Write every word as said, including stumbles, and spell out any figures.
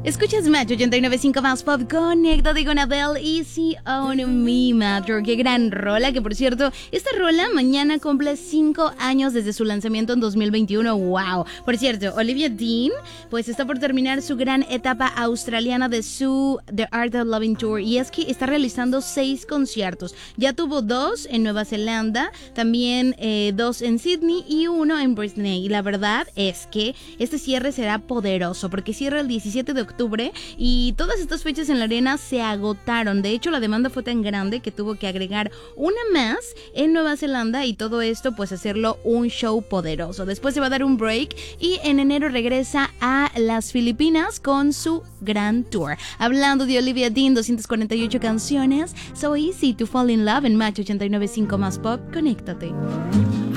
Escuchas Match ochenta y nueve punto cinco más Pop, conéctate con Adele, Easy on Me, Matter. Qué gran rola, que por cierto, esta rola mañana cumple cinco años desde su lanzamiento en dos mil veintiuno. Wow. Por cierto, Olivia Dean pues está por terminar su gran etapa australiana de su The Art of Loving Tour, y es que está realizando seis conciertos. Ya tuvo dos en Nueva Zelanda, también eh, dos en Sydney y uno en Brisbane. Y la verdad es que este cierre será poderoso porque cierra el diecisiete de octubre y todas estas fechas en la arena se agotaron. De hecho, la demanda fue tan grande que tuvo que agregar una más en Nueva Zelanda, y todo esto pues hacerlo un show poderoso. Después se va a dar un break y en enero regresa a las Filipinas con su gran tour. Hablando de Olivia Dean, doscientas cuarenta y ocho canciones, So Easy to Fall in Love en Match ochenta y nueve punto cinco más Pop. Conéctate.